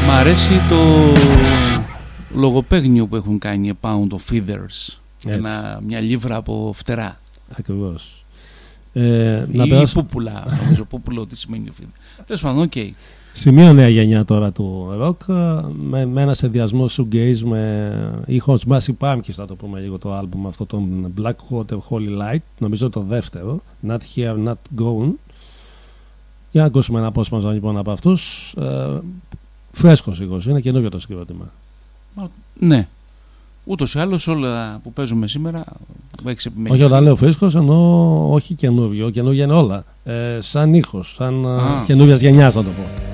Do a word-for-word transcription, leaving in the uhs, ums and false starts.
Μ' αρέσει το λογοπαίγνιο που έχουν κάνει A Pound of Feathers. Ένα, μια λίβρα από φτερά. Ακριβώς. Ε, ή να περάσω... πούπουλα, νομίζω. Πούπουλο τι σημαίνει φίδι. Τέλος πάντων, οκ. Okay. Σημείο νέα γενιά τώρα του ροκ, με, με ένα συνδυασμό shoegaze με ήχο Smashing Pumpkins, θα το πούμε λίγο το άλμπουμ αυτό, τον Blackwater Holy Light, νομίζω το δεύτερο, Not Here, Not Gone. Για να ακούσουμε ένα απόσπασμα λοιπόν από αυτούς. Ε, φρέσκος ήχος, είναι καινούριο το συγκρότημα. Ναι. Ούτως ή άλλως όλα που παίζουμε σήμερα έχεις επιμεληθεί. Όχι, όταν λέω φρέσκος εννοώ όχι καινούριο, καινούργια είναι όλα. Ε, σαν ήχος, σαν καινούριας γενιάς να το πω.